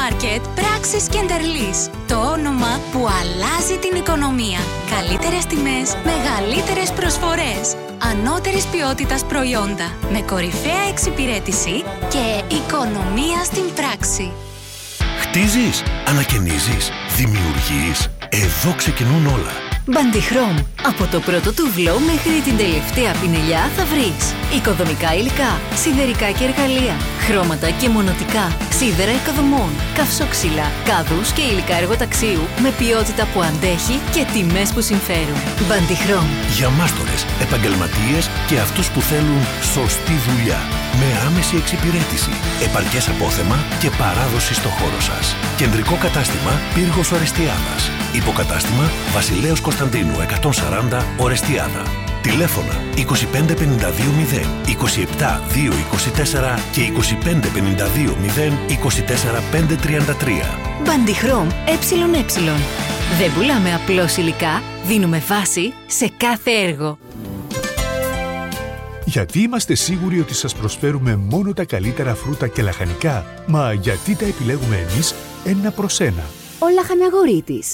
μάρκετ Πράξης Κεντερλής. Το όνομα που αλλάζει την οικονομία. Καλύτερες τιμές, μεγαλύτερες προσφορές. Ανώτερης ποιότητας προϊόντα. Με κορυφαία εξυπηρέτηση και οικονομία στην πράξη. Χτίζεις, ανακαινίζεις, δημιουργείς. Εδώ ξεκινούν όλα. Μπαντιχρώμ. Από το πρώτο τούβλο μέχρι την τελευταία πινελιά θα βρεις οικοδομικά υλικά, σιδερικά και εργαλεία, χρώματα και μονοτικά, σίδερα οικοδομών, καυσόξυλα, κάδους και υλικά εργοταξίου με ποιότητα που αντέχει και τιμές που συμφέρουν. Μπαντιχρώμ. Για μάστορες, επαγγελματίες και αυτούς που θέλουν σωστή δουλειά. Με άμεση εξυπηρέτηση, επαρκές απόθεμα και παράδοση στο χώρο σας. Κεντρικό κατάστημα Πύργος Ορεστιάδας. Υποκατάστημα Βασιλέως Κωνσταντίνου 140 Ορεστιάδα. Τηλέφωνα 25 52 0, 27 224 και 25 52 0, 24 533. Μπαντιχρώμ ΕΕ. Δεν πουλάμε απλώς υλικά, δίνουμε βάση σε κάθε έργο. Γιατί είμαστε σίγουροι ότι σας προσφέρουμε μόνο τα καλύτερα φρούτα και λαχανικά? Μα γιατί τα επιλέγουμε εμείς ένα προς ένα? Ο Λαχαναγορίτης.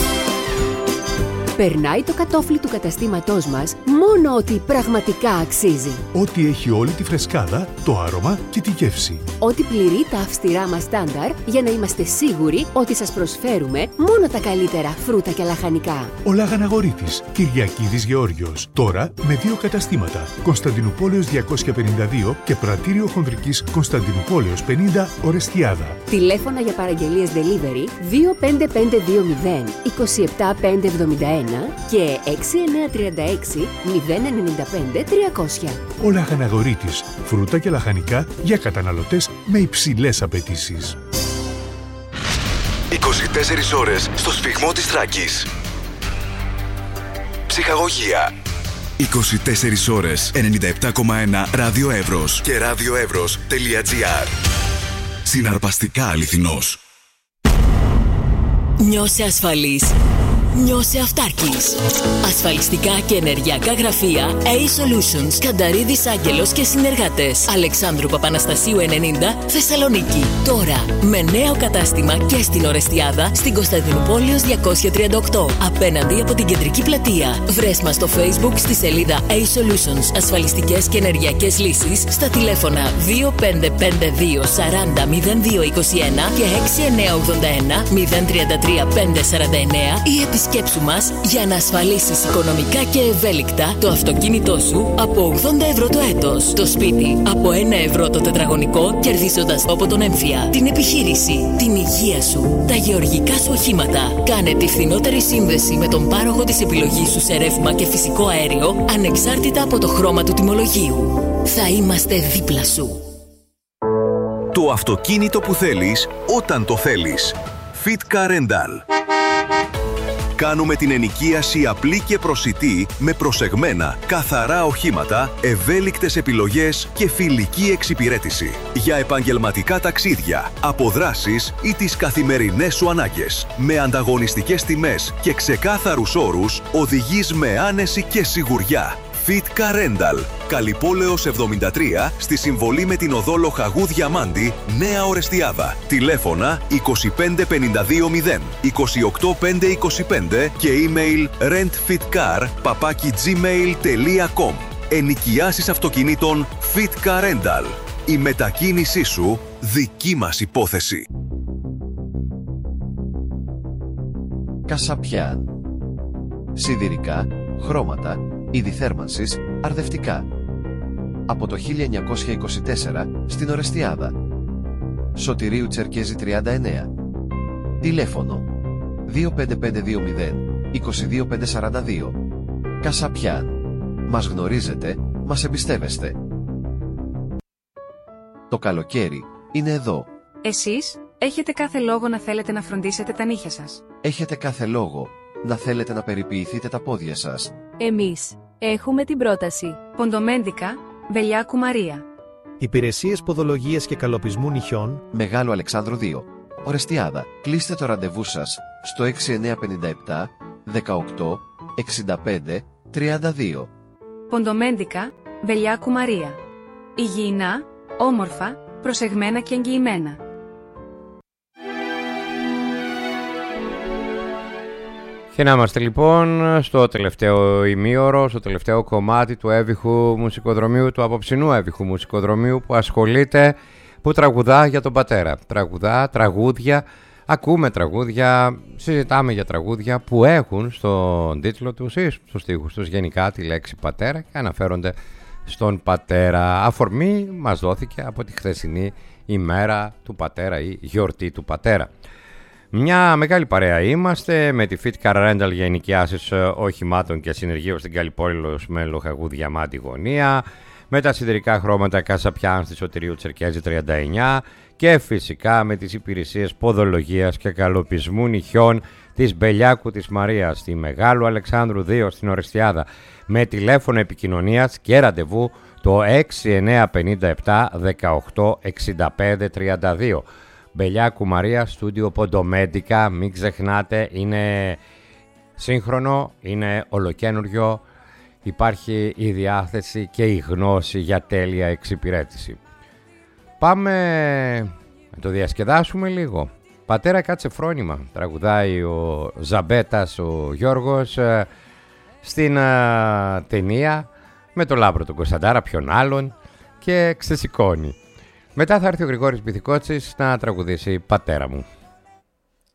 Περνάει το κατόφλι του καταστήματός μας μόνο ότι πραγματικά αξίζει. Ό,τι έχει όλη τη φρεσκάδα, το άρωμα και τη γεύση. Ό,τι πληρεί τα αυστηρά μας στάνταρ για να είμαστε σίγουροι ότι σας προσφέρουμε μόνο τα καλύτερα φρούτα και λαχανικά. Ο Λαχαναγορίτης, Κυριακίδης Γεώργιος. Τώρα με 2 καταστήματα. Κωνσταντινούπολεως 252 και Πρατήριο Χονδρικής Κωνσταντινούπολεως 50 Ορεστιάδα. Τηλέφωνα για παραγγελίες delivery 25520 27571 και 6936 095 300. Ο Λαχαναγορίτης, φρούτα και λαχανικά για καταναλωτές με υψηλές απαιτήσεις. 24 ώρες στο σφυγμό της Θράκης. Ψυχαγωγία. 24 ώρες 97,1 Ράδιο Εύρος και radioevros.gr. Συναρπαστικά αληθινός. Νιώσε ασφαλής. Νιώσε αυτάρκης. Ασφαλιστικά και ενεργειακά γραφεία A-Solutions, Κανταρίδης Άγγελος και συνεργάτες. Αλεξάνδρου Παπαναστασίου 90, Θεσσαλονίκη. Τώρα με νέο κατάστημα και στην Ορεστιάδα, στην Κωνσταντινούπολεως 238, απέναντι από την κεντρική πλατεία. Βρες μας στο Facebook στη σελίδα A-Solutions, ασφαλιστικές και ενεργειακές λύσεις, στα τηλέφωνα 2552 40 0221 και 6981 033 549 ή επισκέψου μας για να ασφαλίσεις οικονομικά και ευέλικτα το αυτοκίνητό σου από 80 ευρώ το έτος, το σπίτι από 1 ευρώ το τετραγωνικό, κερδίζοντας από τον έμφυα, την επιχείρηση, την υγεία σου, τα γεωργικά σου οχήματα. Κάνε τη φθηνότερη σύνδεση με τον πάροχο της επιλογής σου σε ρεύμα και φυσικό αέριο, ανεξάρτητα από το χρώμα του τιμολογίου. Θα είμαστε δίπλα σου. Το αυτοκίνητο που θέλεις όταν το θέλεις. Fitka Rental. Κάνουμε την ενοικίαση απλή και προσιτή με προσεγμένα, καθαρά οχήματα, ευέλικτες επιλογές και φιλική εξυπηρέτηση. Για επαγγελματικά ταξίδια, αποδράσεις ή τις καθημερινές σου ανάγκες. Με ανταγωνιστικές τιμές και ξεκάθαρους όρους, οδηγείς με άνεση και σιγουριά. Fitka Rental. Καλυπόλεως 73, στη συμβολή με την οδό Λοχαγού Διαμάντη, Νέα Ορεστιάδα. Τηλέφωνα 25 52 0, 28 525 και email rentfitcar@gmail.com. Ενοικιάσεις αυτοκινήτων Fitka Rental. Η μετακίνησή σου δική μας υπόθεση. Κασαπιάν. Σιδηρικά, χρώματα, είδη θέρμανσης, αρδευτικά. Από το 1924 στην Ορεστιάδα. Σωτηρίου Τσερκέζη 39. Τηλέφωνο 25520 22542. Κασαπιάν. Μας γνωρίζετε, μας εμπιστεύεστε. Το καλοκαίρι είναι εδώ. Εσείς έχετε κάθε λόγο να θέλετε να φροντίσετε τα νύχια σας. Έχετε κάθε λόγο να θέλετε να περιποιηθείτε τα πόδια σας. Εμείς έχουμε την πρόταση. Ποντομέντικα, Βελιάκου Μαρία. Υπηρεσίες ποδολογίας και καλοπισμού νυχιών. Μεγάλο Αλεξάνδρου 2. Ορεστιάδα. Κλείστε το ραντεβού σας στο 6957 18 65 32. Ποντομέντικα, Βελιάκου Μαρία. Υγιεινά, όμορφα, προσεγμένα και εγγυημένα. Και να είμαστε λοιπόν στο τελευταίο ημίωρο, στο τελευταίο κομμάτι του έβυχου μουσικοδρομίου, του απόψινού έβυχου μουσικοδρομίου που ασχολείται, που τραγουδά για τον πατέρα. Τραγουδά, τραγούδια, ακούμε τραγούδια, συζητάμε για τραγούδια που έχουν στον τίτλο τους ή στους στίχους τους γενικά τη λέξη πατέρα και αναφέρονται στον πατέρα. Αφορμή μας δόθηκε από τη χθεσινή ημέρα του πατέρα ή γιορτή του πατέρα. Μια μεγάλη παρέα είμαστε με τη Fitcar Rental για ενοικιάσεις οχημάτων και συνεργείο στην Καλιπόλεως με Λοχαγού Διαμάντη γωνία, με τα σιδηρικά χρώματα Κασαπιάν στη Σωτηρίου Τσερκέζη 39 και φυσικά με τις υπηρεσίες ποδολογίας και καλοπισμού νυχιών της Μπελιάκου της Μαρίας στη Μεγάλου Αλεξάνδρου 2 στην Ορεστιάδα, με τηλέφωνο επικοινωνίας και ραντεβού το 6957 18 65 32. Μπελιάκου Μαρία, στούντιο Ποντομέντικα, μην ξεχνάτε, είναι σύγχρονο, είναι ολοκένουργιο, υπάρχει η διάθεση και η γνώση για τέλεια εξυπηρέτηση. Πάμε να το διασκεδάσουμε λίγο. Πατέρα κάτσε φρόνημα, τραγουδάει ο Ζαμπέτας ο Γιώργος στην ταινία με τον Λάμπρο τον Κωνσταντάρα, ποιον άλλον, και ξεσηκώνει. Μετά θα έρθει ο Γρηγόρης Μπιθικότσης να τραγουδήσει «Πατέρα μου».